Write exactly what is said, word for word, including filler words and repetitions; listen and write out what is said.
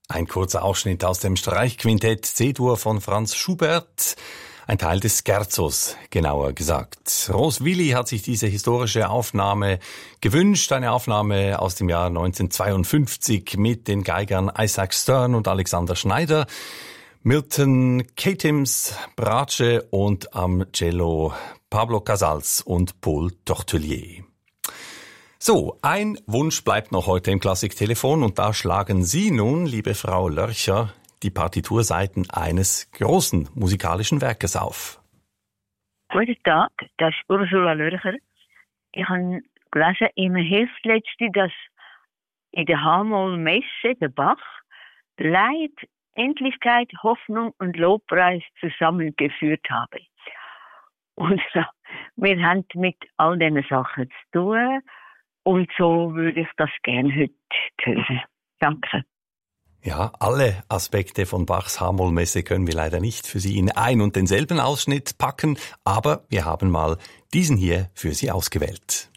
Ein kurzer Ausschnitt aus dem Streichquintett C-Dur von Franz Schubert, ein Teil des Scherzos, genauer gesagt. Ros Willi hat sich diese historische Aufnahme gewünscht, eine Aufnahme aus dem Jahr neunzehnhundertzweiundfünfzig mit den Geigern Isaac Stern und Alexander Schneider, Milton Katims, Bratsche und am Cello Pablo Casals und Paul Tortelier. So, ein Wunsch bleibt noch heute im Klassiktelefon und da schlagen Sie nun, liebe Frau Lörcher, die Partiturseiten eines großen musikalischen Werkes auf. Guten Tag, das ist Ursula Lörcher. Ich habe gelesen im Heft letzte, dass in der H-Moll-Messe der Bach Leid, Endlichkeit, Hoffnung und Lobpreis zusammengeführt habe. Und wir haben mit all diesen Sachen zu tun. Und so würde ich das gerne heute hören. Danke. Ja, alle Aspekte von Bachs H-Moll-Messe können wir leider nicht für Sie in ein und denselben Ausschnitt packen, aber wir haben mal diesen hier für Sie ausgewählt.